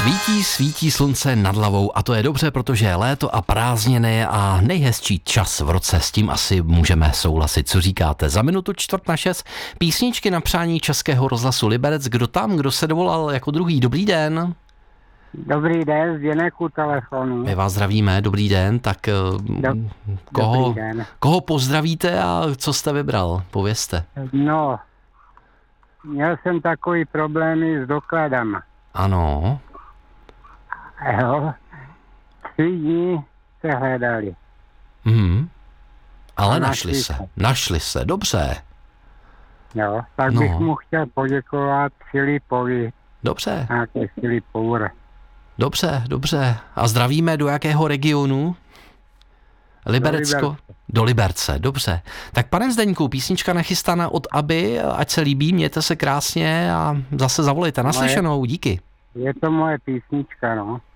Svítí slunce nad hlavou a to je dobře, protože je léto a prázdniny a nejhezčí čas v roce, s tím asi můžeme souhlasit. Co říkáte? Za minutu 5:45 písničky na přání Českého rozhlasu Liberec. Kdo tam, kdo se dovolal jako druhý? Dobrý den. Dobrý den, Zdeněk u telefonu. My vás zdravíme, dobrý den, tak koho pozdravíte a co jste vybral? Povězte. No, měl jsem takový problémy s dokladama. Ano. Jo, 3 dní se hledali. Ale našli se, dobře. Jo, tak bych mu chtěl poděkovat Filipovi. Dobře. Nějaké Filipoure. Dobře. A zdravíme do jakého regionu? Liberecko? Do Liberce, dobře. Tak pane Zdeňku, písnička nachystaná od Aby, ať se líbí, mějte se krásně a zase zavolejte. Naslyšenou, díky. Je to moje písnička, no.